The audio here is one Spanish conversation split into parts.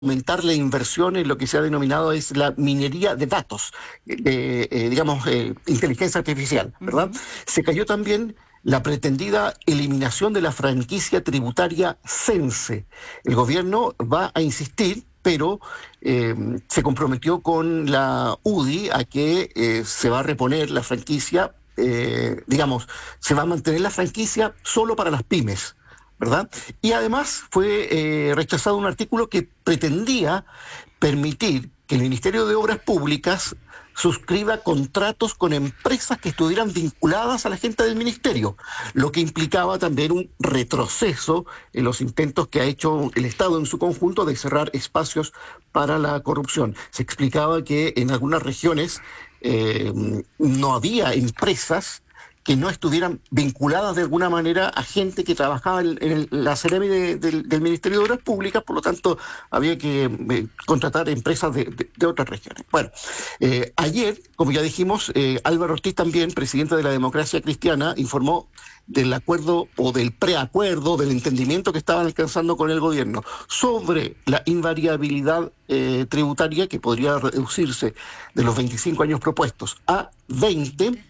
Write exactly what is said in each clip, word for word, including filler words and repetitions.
aumentar la inversión en lo que se ha denominado es la minería de datos, de, eh, digamos, eh, inteligencia artificial, ¿verdad? Uh-huh. Se cayó también la pretendida eliminación de la franquicia tributaria Cense. El gobierno va a insistir, pero eh, se comprometió con la U D I a que eh, se va a reponer la franquicia, eh, digamos, se va a mantener la franquicia solo para las pymes, ¿verdad? Y además fue eh, rechazado un artículo que pretendía permitir que el Ministerio de Obras Públicas suscriba contratos con empresas que estuvieran vinculadas a la gente del ministerio, lo que implicaba también un retroceso en los intentos que ha hecho el Estado en su conjunto de cerrar espacios para la corrupción. Se explicaba que en algunas regiones eh, no había empresas que no estuvieran vinculadas de alguna manera a gente que trabajaba en, en la Seremi de, de, del Ministerio de Obras Públicas, por lo tanto había que eh, contratar empresas de, de, de otras regiones. Bueno, eh, ayer, como ya dijimos, eh, Álvaro Ortiz también, presidente de la Democracia Cristiana, informó del acuerdo o del preacuerdo, del entendimiento que estaban alcanzando con el gobierno sobre la invariabilidad eh, tributaria, que podría reducirse de los veinticinco años propuestos a veinte,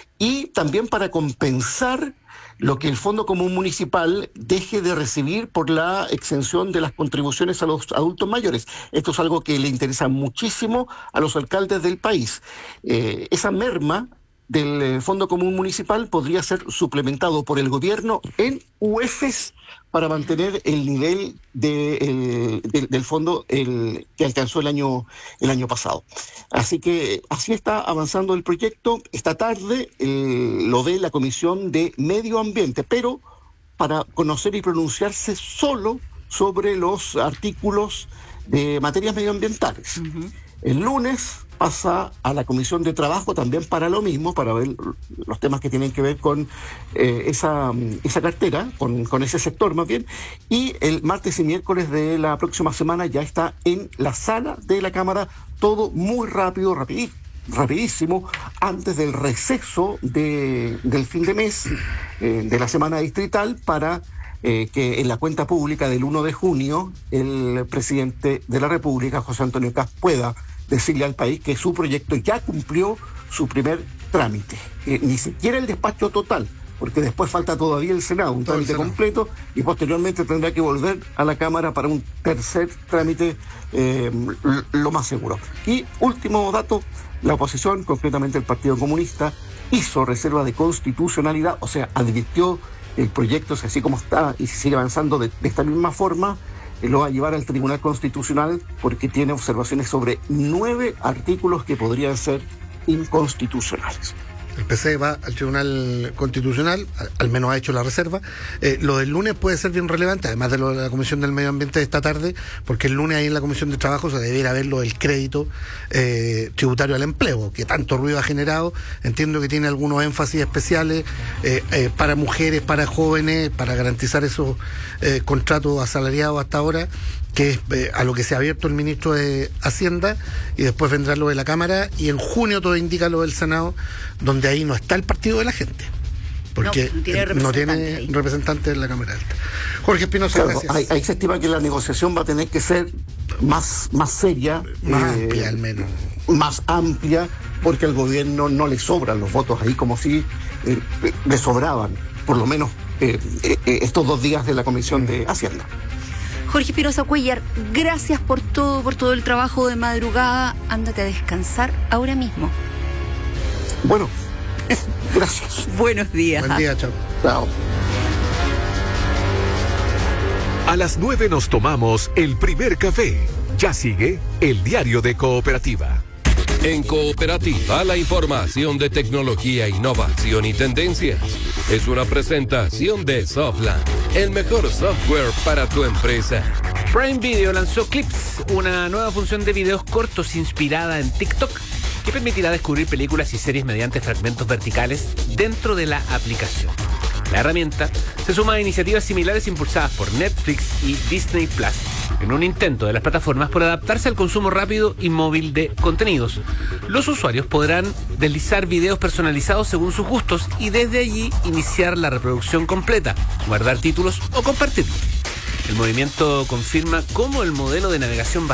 y también para compensar lo que el Fondo Común Municipal deje de recibir por la exención de las contribuciones a los adultos mayores. Esto es algo que le interesa muchísimo a los alcaldes del país. Eh, esa merma del Fondo Común Municipal podría ser suplementado por el gobierno en U E F Es para mantener el nivel de, el, de, del fondo el, que alcanzó el año, el año pasado. Así que así está avanzando el proyecto. Esta tarde eh, lo ve la Comisión de Medio Ambiente, pero para conocer y pronunciarse solo sobre los artículos de materias medioambientales. Uh-huh. El lunes pasa a la Comisión de Trabajo también para lo mismo, para ver los temas que tienen que ver con eh, esa, esa cartera, con, con ese sector más bien, y el martes y miércoles de la próxima semana ya está en la sala de la Cámara, todo muy rápido, rapidí, rapidísimo, antes del receso de, del fin de mes, eh, de la semana distrital, para Eh, que en la cuenta pública del uno de junio el presidente de la República, José Antonio Kast, pueda decirle al país que su proyecto ya cumplió su primer trámite. Eh, ni siquiera el despacho total, porque después falta todavía el Senado, un trámite Senado. completo, y posteriormente tendrá que volver a la Cámara para un tercer trámite, eh, lo más seguro. Y último dato, la oposición, concretamente el Partido Comunista, hizo reserva de constitucionalidad, o sea, advirtió el proyecto, así como está y sigue avanzando de, de esta misma forma, eh, lo va a llevar al Tribunal Constitucional porque tiene observaciones sobre nueve artículos que podrían ser inconstitucionales. El P C va al Tribunal Constitucional, al menos ha hecho la reserva. Eh, lo del lunes puede ser bien relevante, además de lo de la Comisión del Medio Ambiente de esta tarde, porque el lunes ahí en la Comisión de Trabajo se debiera ver lo del crédito eh, tributario al empleo, que tanto ruido ha generado. Entiendo que tiene algunos énfasis especiales eh, eh, para mujeres, para jóvenes, para garantizar esos eh, contratos asalariados hasta ahora, que es eh, a lo que se ha abierto el ministro de Hacienda, y después vendrá lo de la Cámara, y en junio todo indica lo del Senado, donde ahí no está el partido de la gente, porque no, no tiene representante, no tiene representante en la Cámara Alta. Jorge Espinosa, claro, gracias. Ahí, ahí se estima que la negociación va a tener que ser más, más seria, más eh, amplia al menos. Más amplia, porque al gobierno no le sobran los votos ahí, como si eh, le sobraban, por lo menos eh, eh, estos dos días de la Comisión de Hacienda. Jorge Espinosa Cuéllar, gracias por todo, por todo el trabajo de madrugada. Ándate a descansar ahora mismo. Bueno, gracias. Buenos días. Buen día, chao. Chao. A las nueve nos tomamos el primer café. Ya sigue el diario de Cooperativa. En Cooperativa, la información de tecnología, innovación y tendencias. Es una presentación de Softland, el mejor software para tu empresa. Prime Video lanzó Clips, una nueva función de videos cortos inspirada en TikTok, que permitirá descubrir películas y series mediante fragmentos verticales dentro de la aplicación. La herramienta se suma a iniciativas similares impulsadas por Netflix y Disney Plus, en un intento de las plataformas por adaptarse al consumo rápido y móvil de contenidos. Los usuarios podrán deslizar videos personalizados según sus gustos y desde allí iniciar la reproducción completa, guardar títulos o compartirlos. El movimiento confirma cómo el modelo de navegación